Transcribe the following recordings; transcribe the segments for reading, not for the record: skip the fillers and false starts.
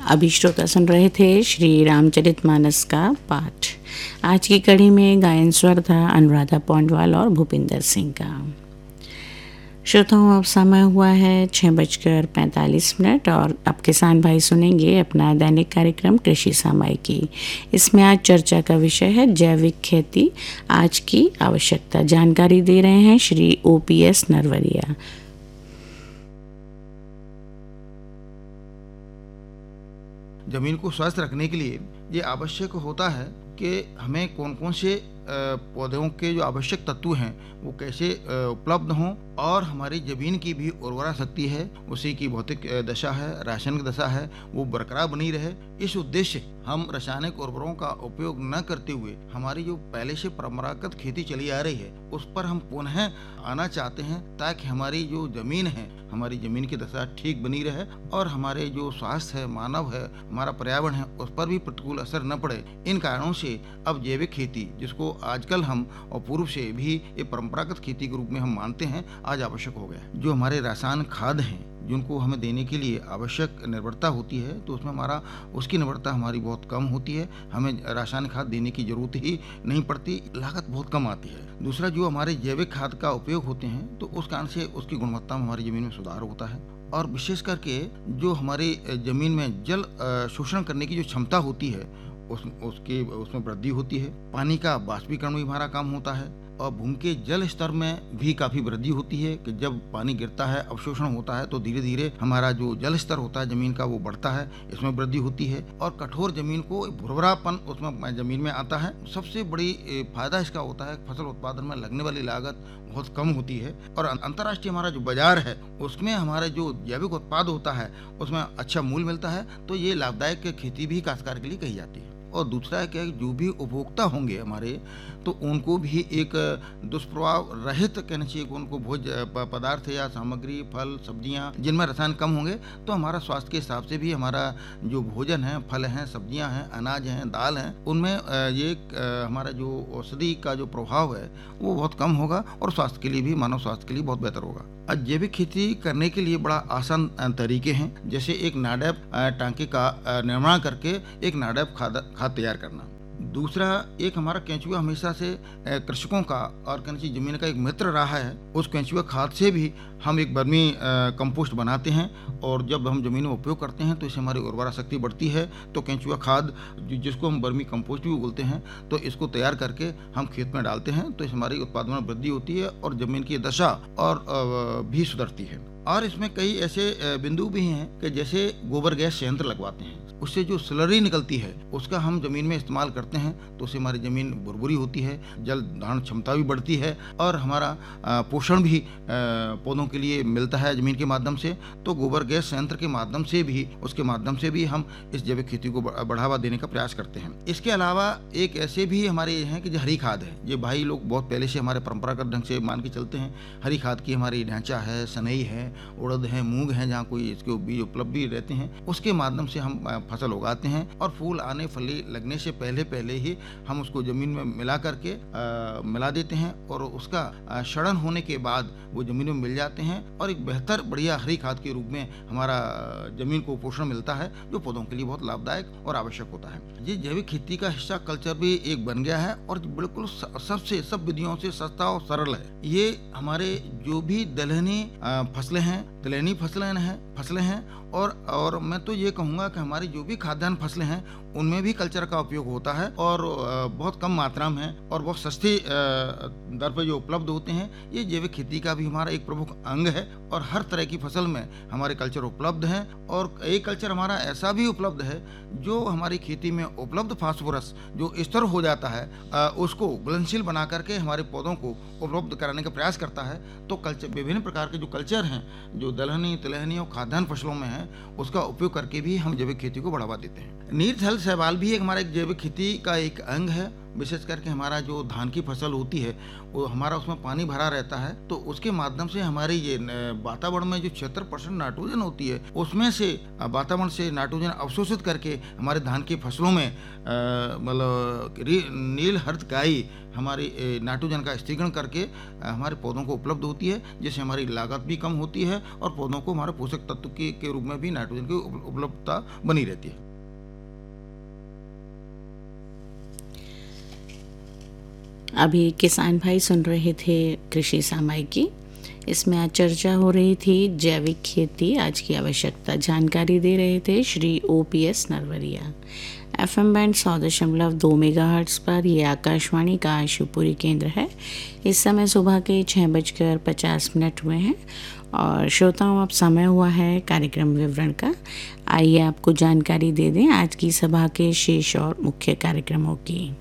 अभी श्रोता सुन रहे थे श्री रामचरितमानस का पाठ। आज की कड़ी में गायन स्वर था अनुराधा पौंडवाल और भूपिंदर सिंह का। श्रोताओं, अब समय हुआ है 6:45 और अब किसान भाई सुनेंगे अपना दैनिक कार्यक्रम कृषि सामयिकी। इसमें आज चर्चा का विषय है जैविक खेती, आज की आवश्यकता। जानकारी दे रहे हैं श्री OPS नरवरिया। ज़मीन को स्वस्थ रखने के लिए ये आवश्यक होता है कि हमें कौन कौन से पौधों के जो आवश्यक तत्व हैं वो कैसे उपलब्ध हों, और हमारी ज़मीन की भी उर्वरा शक्ति है, उसी की भौतिक दशा है, रासायनिक दशा है, वो बरकरार बनी रहे। इस उद्देश्य हम रासायनिक उर्वरों का उपयोग न करते हुए हमारी जो पहले से परंपरागत खेती चली आ रही है उस पर हम पुनः आना चाहते हैं, ताकि हमारी जो ज़मीन है, हमारी ज़मीन की दशा ठीक बनी रहे और हमारे जो स्वास्थ्य है, मानव है, हमारा पर्यावरण है, उस पर भी प्रतिकूल असर न पड़े। इन कारणों से अब जैविक खेती, जिसको आजकल हम और पूर्व से भी ये परंपरागत खेती के रूप में हम मानते हैं, आज आवश्यक हो गया। जो हमारे रासायनिक खाद हैं जिनको हमें देने के लिए आवश्यक निर्भरता होती है, तो उसमें उसकी निर्भरता हमारी बहुत कम होती है। हमें रासायनिक खाद देने की जरूरत ही नहीं पड़ती, लागत बहुत कम आती है। दूसरा, जो हमारे जैविक खाद का उपयोग होते हैं तो उस कारण से उसकी गुणवत्ता में हमारी ज़मीन में सुधार होता है, और विशेष करके जो हमारी ज़मीन में जल शोषण करने की जो क्षमता होती है उसमें वृद्धि होती है। पानी का बाष्पीकरण भी हमारा काम होता है, और भूमि के जल स्तर में भी काफ़ी वृद्धि होती है कि जब पानी गिरता है, अवशोषण होता है, तो धीरे धीरे हमारा जो जल स्तर होता है ज़मीन का वो बढ़ता है, इसमें वृद्धि होती है, और कठोर ज़मीन को भुरभुरापन उसमें ज़मीन में आता है। सबसे बड़ी फायदा इसका होता है फसल उत्पादन में लगने वाली लागत बहुत कम होती है, और अंतर्राष्ट्रीय हमारा जो बाजार है उसमें हमारे जो जैविक उत्पाद होता है उसमें अच्छा मूल्य मिलता है। तो ये लाभदायक खेती भी काश्तकार के लिए कही जाती है। और दूसरा है कि जो भी उपभोक्ता होंगे हमारे, तो उनको भी एक दुष्प्रभाव रहित कहना चाहिए कि उनको भोज्य पदार्थ या सामग्री, फल, सब्जियां जिनमें रसायन कम होंगे, तो हमारा स्वास्थ्य के हिसाब से भी हमारा जो भोजन है, फल हैं, सब्जियां हैं, अनाज हैं, दाल हैं, उनमें ये हमारा जो औषधि का जो प्रभाव है वो बहुत कम होगा, और स्वास्थ्य के लिए भी, मानव स्वास्थ्य के लिए बहुत बेहतर होगा। जैविक खेती करने के लिए बड़ा आसान तरीके हैं, जैसे एक नाडेप टांके का निर्माण करके एक नाडेप खाद तैयार करना। दूसरा, एक हमारा केंचुआ हमेशा से कृषकों का और कहना ज़मीन का एक मित्र रहा है। उस केंचुआ खाद से भी हम एक वर्मी कंपोस्ट बनाते हैं, और जब हम ज़मीन में उपयोग करते हैं तो इससे हमारी उर्वरा शक्ति बढ़ती है। तो केंचुआ खाद, जिसको हम वर्मी कंपोस्ट भी बोलते हैं, तो इसको तैयार करके हम खेत में डालते हैं, तो इससे हमारी उत्पादन में वृद्धि होती है और ज़मीन की दशा और भी सुधरती है। और इसमें कई ऐसे बिंदु भी हैं कि जैसे गोबर गैस संयंत्र लगवाते हैं, उससे जो स्लरी निकलती है उसका हम ज़मीन में इस्तेमाल करते हैं, तो उससे हमारी ज़मीन भुरभुरी होती है, जल धारण क्षमता भी बढ़ती है, और हमारा पोषण भी पौधों के लिए मिलता है ज़मीन के माध्यम से। तो गोबर गैस संयंत्र के माध्यम से भी, उसके माध्यम से भी हम इस जैविक खेती को बढ़ावा देने का प्रयास करते हैं। इसके अलावा एक ऐसे भी हमारे ये हैं कि जो हरी खाद है, ये भाई लोग बहुत पहले से हमारे परंपरागत ढंग से मान के चलते हैं। हरी खाद की हमारी ढांचा है, सनई है, उड़द है, मूंग है, जहाँ कोई इसके बीज उपलब्ध भी रहते हैं, उसके माध्यम से हम फसल उगाते हैं, और फूल आने फली लगने से पहले ही हम उसको ज़मीन में मिला करके मिला देते हैं, और उसका सड़न होने के बाद वो ज़मीन में मिल जाते हैं, और एक बेहतर बढ़िया हरी खाद के रूप में हमारा ज़मीन को पोषण मिलता है, जो पौधों के लिए बहुत लाभदायक और आवश्यक होता है। ये जैविक खेती का हिस्सा कल्चर भी एक बन गया है, और बिल्कुल सब विधियों से सस्ता और सरल है। ये हमारे जो भी दलहनी फसलें हैं, तिलहनी फसलें हैं, और मैं तो ये कहूँगा कि हमारी जो भी खाद्यान्न फसलें हैं उनमें भी कल्चर का उपयोग होता है, और बहुत कम मात्रा में और बहुत सस्ती दर पर जो उपलब्ध होते हैं। ये जैविक खेती का भी हमारा एक प्रमुख अंग है, और हर तरह की फसल में हमारे कल्चर उपलब्ध हैं, और एक कल्चर हमारा ऐसा भी उपलब्ध है जो हमारी खेती में उपलब्ध फास्फोरस जो स्तर हो जाता है उसको घुलनशील बना करके हमारे पौधों को उपलब्ध कराने का प्रयास करता है। तो कल्चर, विभिन्न प्रकार के जो कल्चर हैं जो दलहनी, तिलहनी और खाद्यान्न फसलों में हैं, उसका उपयोग करके भी हम जैविक खेती को बढ़ावा देते हैं। नीरथल शैवाल भी हमारे जैविक खेती का एक अंग है, विशेष करके हमारा जो धान की फसल होती है वो हमारा उसमें पानी भरा रहता है, तो उसके माध्यम से हमारी ये वातावरण में जो 76% नाइट्रोजन होती है उसमें से वातावरण से नाइट्रोजन अवशोषित करके हमारे धान की फसलों में मतलब नील हरितकाई हमारी नाइट्रोजन का स्थिरीकरण करके हमारे पौधों को उपलब्ध होती है, जिससे हमारी लागत भी कम होती है और पौधों को हमारे पोषक तत्व के रूप में भी नाइट्रोजन की उपलब्धता बनी रहती है। अभी किसान भाई सुन रहे थे कृषि सामयिकी। इसमें आज चर्चा हो रही थी जैविक खेती आज की आवश्यकता। जानकारी दे रहे थे Shri OPS Narwariya. FM band 100.2 megahertz पर यह आकाशवाणी का शिवपुरी केंद्र है। इस समय सुबह के 6:50 हुए हैं और श्रोताओं अब समय हुआ है कार्यक्रम विवरण का। आइए आपको जानकारी दे दें आज की सभा के शेष और मुख्य कार्यक्रमों की।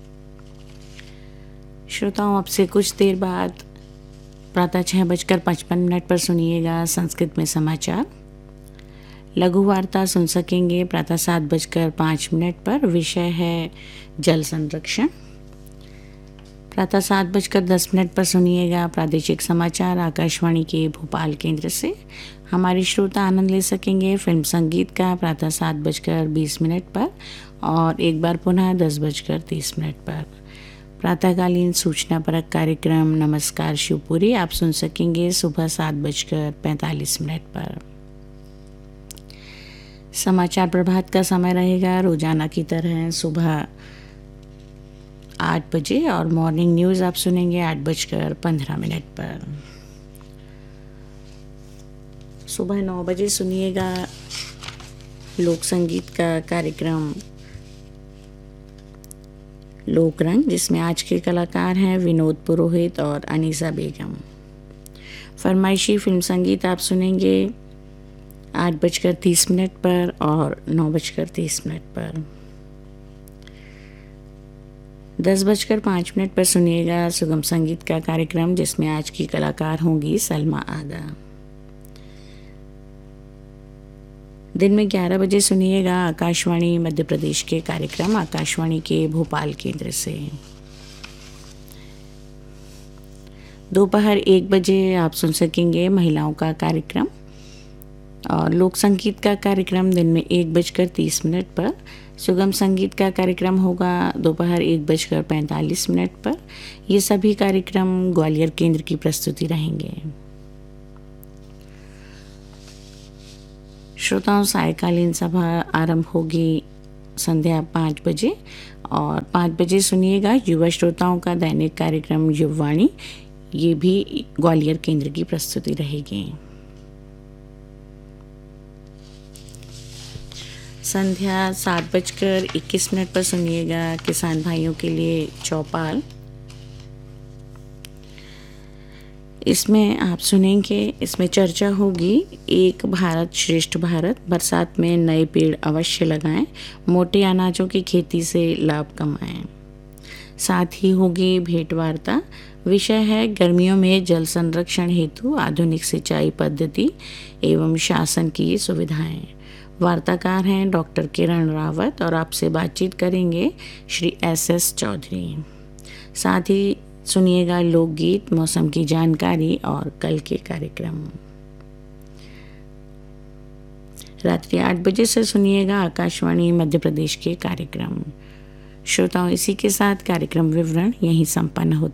श्रोताओं अब से कुछ देर बाद प्रातः 6:55 पर सुनिएगा संस्कृत में समाचार। लघु वार्ता सुन सकेंगे प्रातः 7:05 पर। विषय है जल संरक्षण। प्रातः 7:10 पर सुनिएगा प्रादेशिक समाचार आकाशवाणी के भोपाल केंद्र से। हमारे श्रोता आनंद ले सकेंगे फिल्म संगीत का प्रातः 7:20 पर और एक बार पुनः 10:30 पर। प्रातःकालीन सूचना परक कार्यक्रम नमस्कार शिवपुरी आप सुन सकेंगे सुबह 7:45 पर। समाचार प्रभात का समय रहेगा रोजाना की तरह सुबह 8 बजे और मॉर्निंग न्यूज़ आप सुनेंगे 8:15 पर। सुबह 9 बजे सुनिएगा लोक संगीत का कार्यक्रम लोकरंग, जिसमें आज के कलाकार हैं विनोद पुरोहित और अनीसा बेगम। फरमाइशी फिल्म संगीत आप सुनेंगे 8:30 पर और 9:30 पर। 10:05 पर सुनिएगा सुगम संगीत का कार्यक्रम, जिसमें आज की कलाकार होंगी सलमा आगा। दिन में 11 बजे सुनिएगा आकाशवाणी मध्य प्रदेश के कार्यक्रम आकाशवाणी के भोपाल केंद्र से। दोपहर 1 बजे आप सुन सकेंगे महिलाओं का कार्यक्रम और लोक संगीत का कार्यक्रम दिन में 1:30 पर। सुगम संगीत का कार्यक्रम होगा दोपहर 1:45 पर। ये सभी कार्यक्रम ग्वालियर केंद्र की प्रस्तुति रहेंगे। श्रोताओं सायकालीन सभा आरंभ होगी संध्या 5 बजे और 5 बजे सुनिएगा युवा श्रोताओं का दैनिक कार्यक्रम युववाणी। ये भी ग्वालियर केंद्र की प्रस्तुति रहेगी। संध्या 7:21 पर सुनिएगा किसान भाइयों के लिए चौपाल। इसमें आप सुनेंगे, इसमें चर्चा होगी एक भारत श्रेष्ठ भारत, बरसात में नए पेड़ अवश्य लगाएं, मोटे अनाजों की खेती से लाभ कमाएं। साथ ही होगी भेंट वार्ता। विषय है गर्मियों में जल संरक्षण हेतु आधुनिक सिंचाई पद्धति एवं शासन की सुविधाएं। वार्ताकार हैं डॉक्टर किरण रावत और आपसे बातचीत करेंगे श्री SS चौधरी। साथ ही सुनिएगा लोकगीत, मौसम की जानकारी और कल के कार्यक्रम। रात्रि 8 बजे से सुनिएगा आकाशवाणी मध्य प्रदेश के कार्यक्रम। श्रोताओं इसी के साथ कार्यक्रम विवरण यहीं संपन्न होता है।